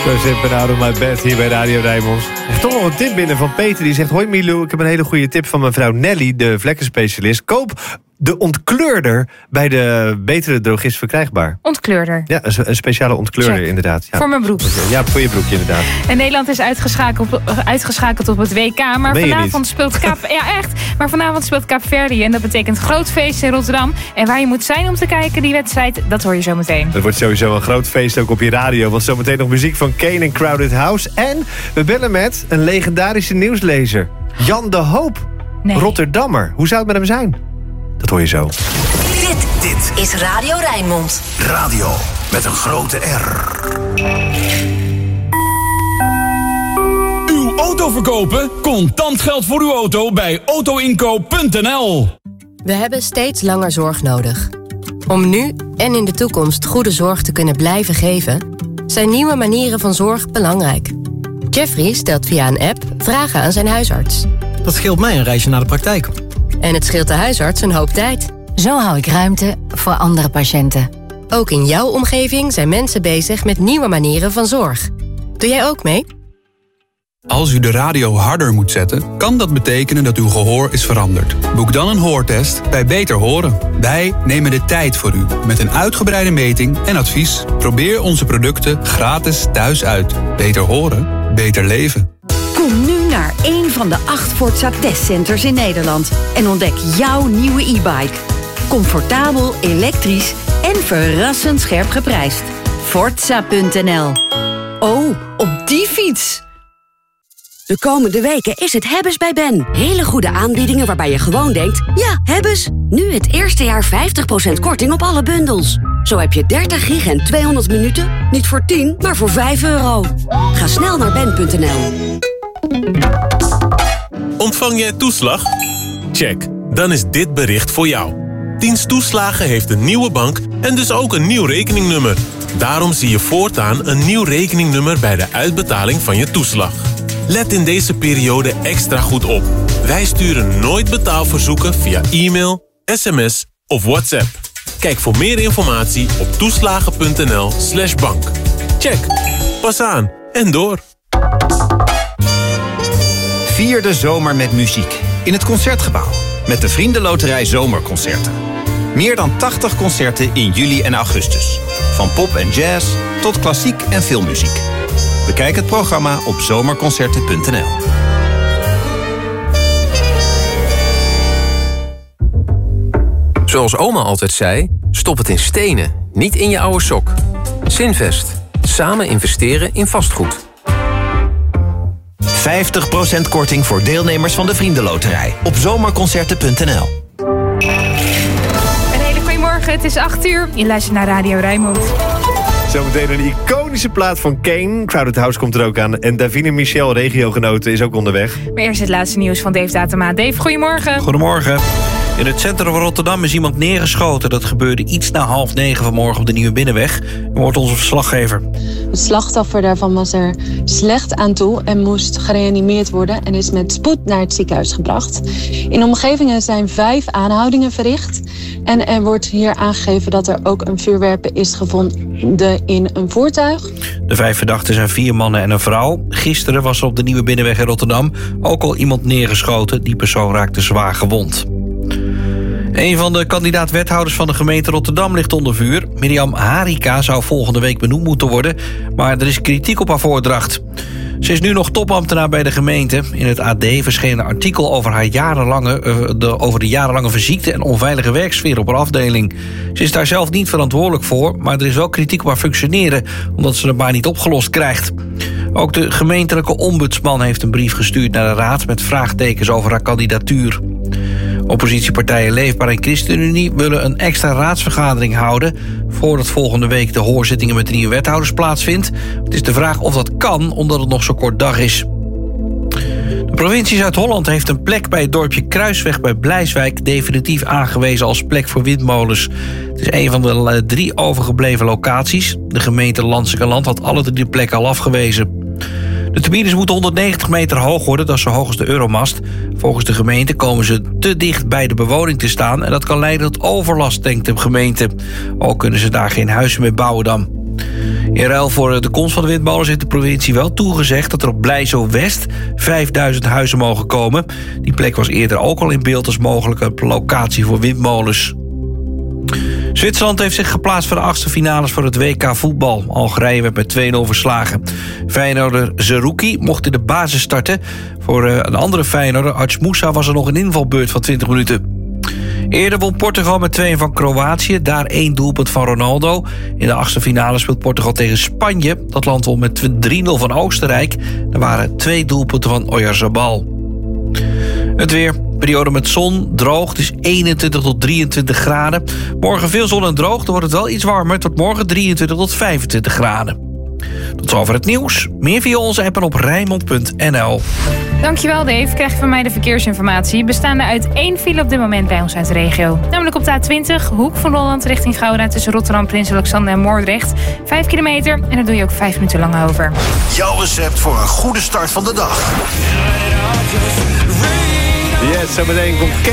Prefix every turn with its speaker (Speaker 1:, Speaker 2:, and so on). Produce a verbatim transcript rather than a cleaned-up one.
Speaker 1: Zo zit out of my bed hier bij Radio Rijnmond. Er is toch nog een tip binnen van Peter. Die zegt: hoi Milou, ik heb een hele goede tip van mevrouw Nelly, de vlekkenspecialist. Koop de ontkleurder bij de betere drogist verkrijgbaar.
Speaker 2: Ontkleurder?
Speaker 1: Ja, een, een speciale ontkleurder. Check. Inderdaad. Ja.
Speaker 2: Voor mijn broek.
Speaker 1: Ja, voor je broekje inderdaad.
Speaker 2: En Nederland is uitgeschakeld, uitgeschakeld op het W K. Maar
Speaker 1: Meen
Speaker 2: vanavond speelt Kaap... Ja, echt. Maar vanavond speelt Kaapverdië. En dat betekent groot feest in Rotterdam. En waar je moet zijn om te kijken, die wedstrijd, dat hoor je zo meteen.
Speaker 1: Het wordt sowieso een groot feest ook op je radio. Want zometeen nog muziek van Kane en Crowded House. En we bellen met een legendarische nieuwslezer. Jan de Hoop. Nee. Rotterdammer. Hoe zou het met hem zijn? Dat hoor je zo.
Speaker 3: Dit, dit is Radio Rijnmond.
Speaker 4: Radio met een grote R.
Speaker 5: Uw auto verkopen? Contant geld voor uw auto bij autoinkoop punt n l.
Speaker 6: We hebben steeds langer zorg nodig. Om nu en in de toekomst goede zorg te kunnen blijven geven, zijn nieuwe manieren van zorg belangrijk. Jeffrey stelt via een app vragen aan zijn huisarts.
Speaker 7: Dat scheelt mij een reisje naar de praktijk.
Speaker 6: En het scheelt de huisarts een hoop tijd.
Speaker 8: Zo hou ik ruimte voor andere patiënten.
Speaker 6: Ook in jouw omgeving zijn mensen bezig met nieuwe manieren van zorg. Doe jij ook mee?
Speaker 9: Als u de radio harder moet zetten, kan dat betekenen dat uw gehoor is veranderd. Boek dan een hoortest bij Beter Horen. Wij nemen de tijd voor u met een uitgebreide meting en advies. Probeer onze producten gratis thuis uit. Beter horen, beter leven.
Speaker 10: Kom nu naar één van de acht Forza testcenters in Nederland en ontdek jouw nieuwe e-bike. Comfortabel, elektrisch en verrassend scherp geprijsd. Forza punt n l. Oh, op die fiets!
Speaker 11: De komende weken is het Hebbes bij Ben. Hele goede aanbiedingen waarbij je gewoon denkt, ja, Hebbes. Nu het eerste jaar vijftig procent korting op alle bundels. Zo heb je dertig gig en tweehonderd minuten, niet voor tien, maar voor vijf euro. Ga snel naar ben punt n l.
Speaker 12: Ontvang jij toeslag? Check, dan is dit bericht voor jou. Dienst Toeslagen heeft een nieuwe bank en dus ook een nieuw rekeningnummer. Daarom zie je voortaan een nieuw rekeningnummer bij de uitbetaling van je toeslag. Let in deze periode extra goed op. Wij sturen nooit betaalverzoeken via e-mail, sms of WhatsApp. Kijk voor meer informatie op toeslagen punt n l slash bank. Check, pas aan en door.
Speaker 13: Vier de zomer met muziek in het Concertgebouw met de Vriendenloterij Zomerconcerten. Meer dan tachtig concerten in juli en augustus. Van pop en jazz tot klassiek en filmmuziek. Bekijk het programma op zomerconcerten punt n l.
Speaker 14: Zoals oma altijd zei, stop het in stenen, niet in je oude sok. Zinvest. Samen investeren in vastgoed.
Speaker 13: vijftig procent korting voor deelnemers van de Vriendenloterij op zomerconcerten punt n l.
Speaker 2: Een hele goede morgen, het is acht uur. Je luistert naar Radio Rijnmond.
Speaker 1: Zometeen een iconische plaat van Kane. Crowded House komt er ook aan. En Davine Michel, regiogenoten, is ook onderweg.
Speaker 2: Maar eerst het laatste nieuws van Dave Datema. Dave, goedemorgen.
Speaker 15: Goedemorgen. In het centrum van Rotterdam is iemand neergeschoten. Dat gebeurde iets na half negen vanmorgen op de Nieuwe Binnenweg. U hoort onze verslaggever.
Speaker 16: Het slachtoffer daarvan was er slecht aan toe en moest gereanimeerd worden en is met spoed naar het ziekenhuis gebracht. In omgevingen zijn vijf aanhoudingen verricht en er wordt hier aangegeven dat er ook een vuurwerpen is gevonden in een voertuig.
Speaker 15: De vijf verdachten zijn vier mannen en een vrouw. Gisteren was er op de Nieuwe Binnenweg in Rotterdam ook al iemand neergeschoten. Die persoon raakte zwaar gewond. Een van de kandidaat-wethouders van de gemeente Rotterdam ligt onder vuur. Mirjam Harika zou volgende week benoemd moeten worden, maar er is kritiek op haar voordracht. Ze is nu nog topambtenaar bij de gemeente. In het A D verscheen een artikel over, haar jarenlange, uh, de, over de jarenlange verziekte en onveilige werksfeer op haar afdeling. Ze is daar zelf niet verantwoordelijk voor, maar er is wel kritiek op haar functioneren, omdat ze de baan niet opgelost krijgt. Ook de gemeentelijke ombudsman heeft een brief gestuurd naar de raad met vraagtekens over haar kandidatuur. Oppositiepartijen Leefbaar en ChristenUnie willen een extra raadsvergadering houden voordat volgende week de hoorzittingen met de nieuwe wethouders plaatsvindt. Het is de vraag of dat kan, omdat het nog zo kort dag is. De provincie Zuid-Holland heeft een plek bij het dorpje Kruisweg bij Blijswijk definitief aangewezen als plek voor windmolens. Het is een van de drie overgebleven locaties. De gemeente Lansingerland had alle drie plekken al afgewezen. De turbines moeten honderdnegentig meter hoog worden, dat is zo hoog als de Euromast. Volgens de gemeente komen ze te dicht bij de bewoning te staan en dat kan leiden tot overlast, denkt de gemeente. Ook kunnen ze daar geen huizen meer bouwen dan. In ruil voor de komst van de windmolens heeft de provincie wel toegezegd dat er op Blijzo West vijfduizend huizen mogen komen. Die plek was eerder ook al in beeld als mogelijke locatie voor windmolens. Zwitserland heeft zich geplaatst voor de achtste finales voor het W K voetbal. Algerije werd met twee nul verslagen. Feyenoorder Zerouki mocht in de basis starten. Voor een andere Feyenoorder, Arts Moussa, was er nog een invalbeurt van twintig minuten. Eerder won Portugal met twee van Kroatië. Daar één doelpunt van Ronaldo. In de achtste finale speelt Portugal tegen Spanje. Dat land won met drie nul van Oostenrijk. Er waren twee doelpunten van Oyarzabal. Het weer. Periode met zon, droog. Het is eenentwintig tot drieëntwintig graden. Morgen veel zon en droog. Dan wordt het wel iets warmer. Tot morgen drieëntwintig tot vijfentwintig graden. Tot zover het nieuws. Meer via onze app en op Rijnmond punt n l.
Speaker 2: Dankjewel Dave. Krijg je van mij de verkeersinformatie. Bestaande uit één file op dit moment bij ons uit de regio. Namelijk op de A twintig, hoek van Holland richting Gouda... tussen Rotterdam, Prins Alexander en Moordrecht. Vijf kilometer en daar doe je ook vijf minuten lang over.
Speaker 4: Jouw recept voor een goede start van de dag.
Speaker 1: Yes, zometeen komt